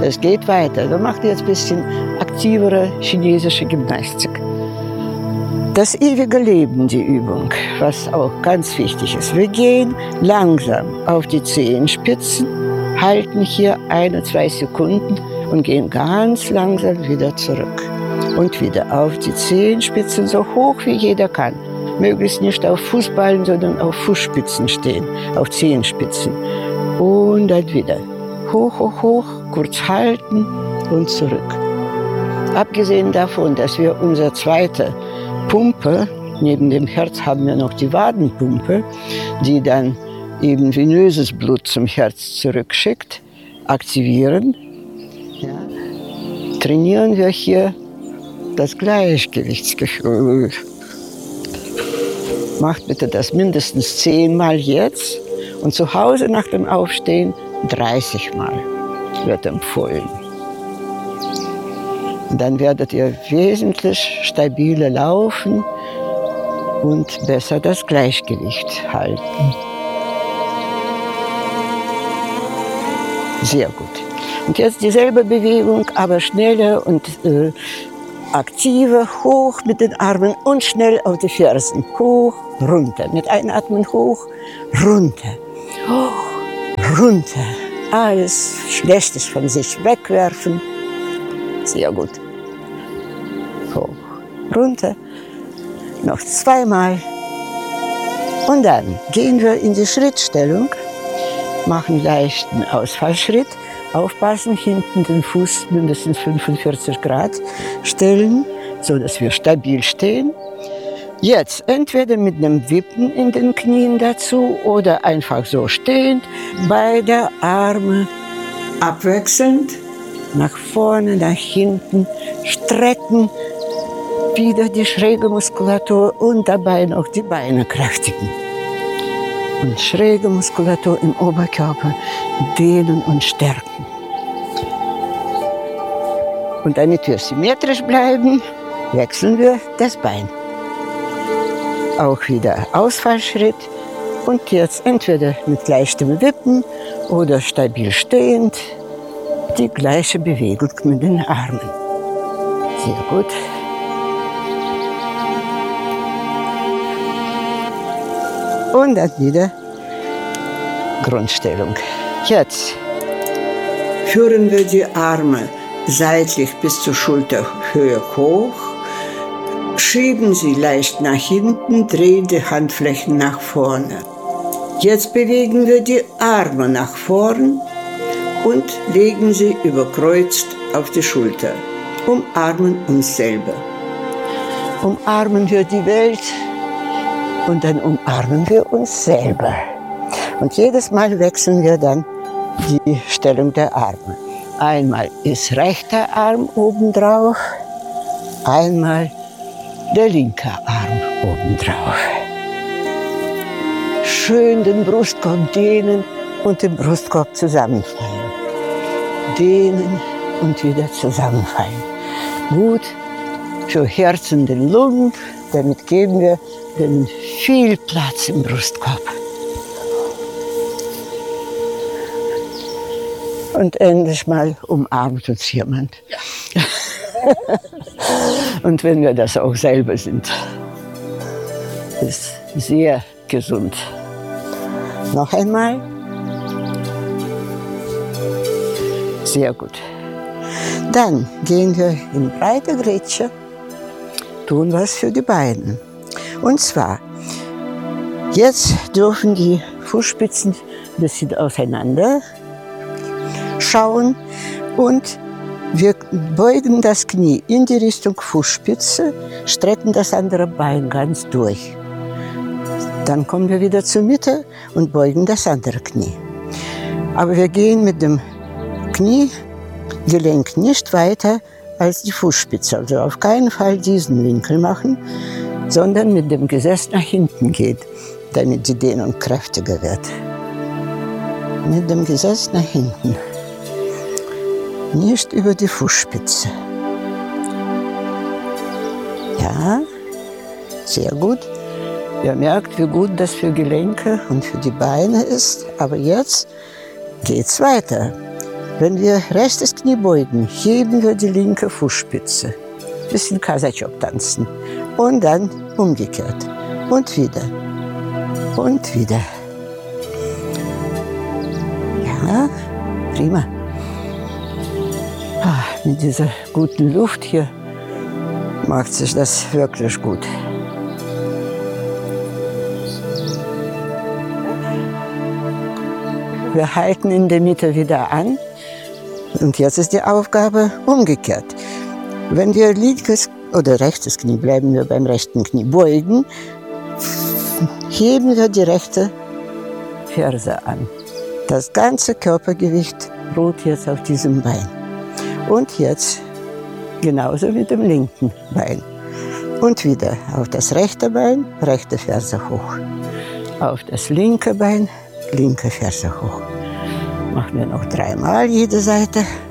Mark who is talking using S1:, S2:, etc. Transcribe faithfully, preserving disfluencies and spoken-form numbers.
S1: Es geht weiter. Wir machen jetzt ein bisschen aktivere chinesische Gymnastik. Das ewige Leben, die Übung, was auch ganz wichtig ist. Wir gehen langsam auf die Zehenspitzen, halten hier eine, zwei Sekunden und gehen ganz langsam wieder zurück. Und wieder auf die Zehenspitzen, so hoch wie jeder kann. Möglichst nicht auf Fußballen, sondern auf Fußspitzen stehen, auf Zehenspitzen. Und dann wieder hoch, hoch, hoch, kurz halten und zurück. Abgesehen davon, dass wir unsere zweite Pumpe, neben dem Herz haben wir noch die Wadenpumpe, die dann eben venöses Blut zum Herz zurückschickt, aktivieren, ja, trainieren wir hier das Gleichgewichtsgefühl. Macht bitte das mindestens zehnmal jetzt und zu Hause nach dem Aufstehen dreißig Mal wird empfohlen. Dann werdet ihr wesentlich stabiler laufen und besser das Gleichgewicht halten. Sehr gut. Und jetzt dieselbe Bewegung, aber schneller und äh, aktiver. Hoch mit den Armen und schnell auf die Fersen. Hoch, runter. Mit Einatmen hoch, runter. Hoch, runter. Alles Schlechtes von sich wegwerfen. Sehr gut. Hoch, runter. Noch zweimal. Und dann gehen wir in die Schrittstellung, machen leichten Ausfallschritt. Aufpassen, hinten den Fuß mindestens fünfundvierzig Grad stellen, sodass wir stabil stehen. Jetzt entweder mit einem Wippen in den Knien dazu oder einfach so stehend. Beide Arme abwechselnd, nach vorne, nach hinten, strecken, wieder die schräge Muskulatur und dabei noch die Beine kräftigen. Und schräge Muskulatur im Oberkörper dehnen und stärken. Und damit wir symmetrisch bleiben, wechseln wir das Bein. Auch wieder Ausfallschritt und jetzt entweder mit leichtem Wippen oder stabil stehend die gleiche Bewegung mit den Armen. Sehr gut. Und dann wieder Grundstellung. Jetzt führen wir die Arme seitlich bis zur Schulterhöhe hoch, schieben sie leicht nach hinten, drehen die Handflächen nach vorne. Jetzt bewegen wir die Arme nach vorn und legen sie überkreuzt auf die Schulter. Umarmen uns selber. Umarmen wir die Welt. Und dann umarmen wir uns selber. Und jedes Mal wechseln wir dann die Stellung der Arme. Einmal ist rechter Arm obendrauf, einmal der linke Arm obendrauf. Schön den Brustkorb dehnen und den Brustkorb zusammenfallen. Dehnen und wieder zusammenfallen. Gut für Herz und den Lungen, damit geben wir denen viel Platz im Brustkorb. Und endlich mal umarmt uns jemand. Ja. Und wenn wir das auch selber sind, ist sehr gesund. Noch einmal. Sehr gut. Dann gehen wir in breite Grätsche, tun was für die Beine. Und zwar, jetzt dürfen die Fußspitzen ein bisschen auseinander schauen und wir beugen das Knie in die Richtung Fußspitze, strecken das andere Bein ganz durch. Dann kommen wir wieder zur Mitte und beugen das andere Knie. Aber wir gehen mit dem Kniegelenk nicht weiter als die Fußspitze. Also auf keinen Fall diesen Winkel machen, sondern mit dem Gesäß nach hinten geht, damit die Dehnung kräftiger wird. Mit dem Gesäß nach hinten. Nicht über die Fußspitze. Ja, sehr gut. Ihr merkt, wie gut das für Gelenke und für die Beine ist. Aber jetzt geht's weiter. Wenn wir rechtes Knie beugen, heben wir die linke Fußspitze. Bisschen Kasachok tanzen. Und dann umgekehrt. Und wieder. Und wieder. Ja, prima. Ah, mit dieser guten Luft hier macht sich das wirklich gut. Wir halten in der Mitte wieder an. Und jetzt ist die Aufgabe umgekehrt. Wenn wir linkes oder rechtes Knie, bleiben wir beim rechten Knie, beugen, heben wir die rechte Ferse an. Das ganze Körpergewicht ruht jetzt auf diesem Bein. Und jetzt genauso mit dem linken Bein. Und wieder auf das rechte Bein, rechte Ferse hoch. Auf das linke Bein, linke Ferse hoch. Machen wir noch dreimal jede Seite.